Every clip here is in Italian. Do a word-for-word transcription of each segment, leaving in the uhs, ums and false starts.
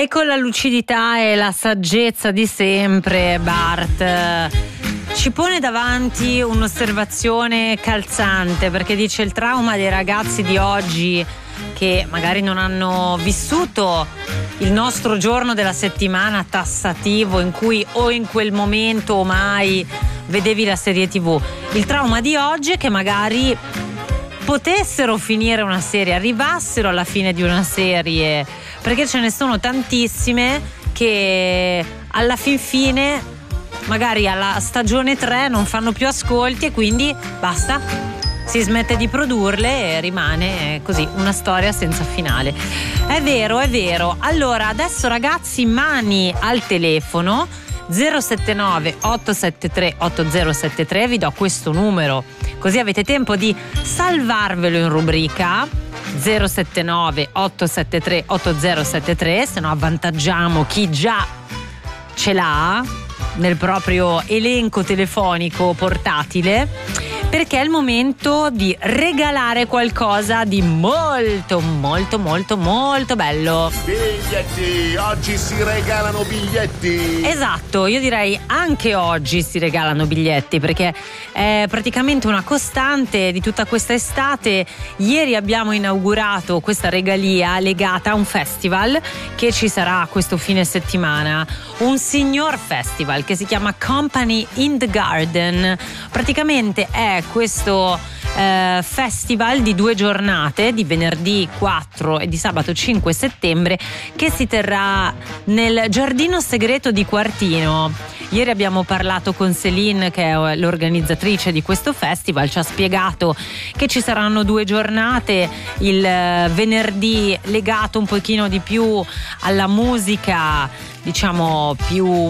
E con la lucidità e la saggezza di sempre, Bart ci pone davanti un'osservazione calzante, perché dice: il trauma dei ragazzi di oggi che magari non hanno vissuto il nostro giorno della settimana tassativo in cui o in quel momento o mai vedevi la serie tivù, il trauma di oggi è che magari potessero finire una serie, arrivassero alla fine di una serie, perché ce ne sono tantissime che alla fin fine magari alla stagione tre non fanno più ascolti e quindi basta, si smette di produrle e rimane così una storia senza finale. È vero, è vero. Allora adesso ragazzi, mani al telefono zero sette nove otto sette tre otto zero sette tre, vi do questo numero così avete tempo di salvarvelo in rubrica zero sette nove otto sette tre otto zero sette tre, se no avvantaggiamo chi già ce l'ha nel proprio elenco telefonico portatile, perché è il momento di regalare qualcosa di molto molto molto molto bello. Biglietti, oggi si regalano biglietti. Esatto, io direi anche oggi si regalano biglietti, perché è praticamente una costante di tutta questa estate. Ieri abbiamo inaugurato questa regalia legata a un festival che ci sarà questo fine settimana, un signor festival che si chiama Company in the Garden. Praticamente è questo eh, festival di due giornate, di venerdì quattro e di sabato cinque settembre, che si terrà nel giardino segreto di Quartino. Ieri abbiamo parlato con Céline, che è l'organizzatrice di questo festival, ci ha spiegato che ci saranno due giornate, il venerdì legato un pochino di più alla musica, diciamo più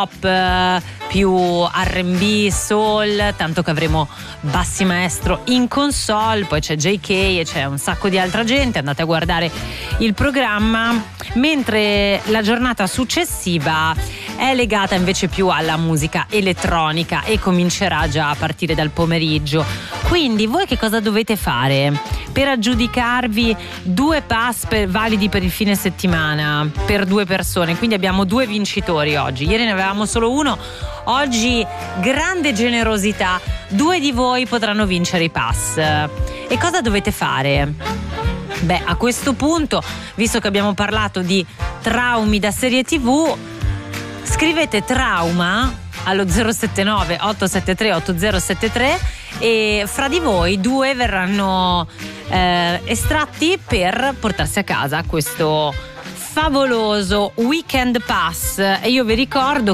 pop, più R and B, soul, tanto che avremo Bassi Maestro in console, poi c'è J K e c'è un sacco di altra gente, andate a guardare il programma, mentre la giornata successiva è legata invece più alla musica elettronica e comincerà già a partire dal pomeriggio. Quindi voi che cosa dovete fare per aggiudicarvi due pass per, validi per il fine settimana per due persone? Quindi abbiamo due vincitori oggi, ieri ne avevamo solo uno, oggi grande generosità, due di voi potranno vincere i pass. E cosa dovete fare? Beh, a questo punto, visto che abbiamo parlato di traumi da serie tivù, scrivete trauma allo zero sette nove otto sette tre otto zero sette tre e fra di voi due verranno eh, estratti per portarsi a casa questo favoloso weekend pass. E io vi ricordo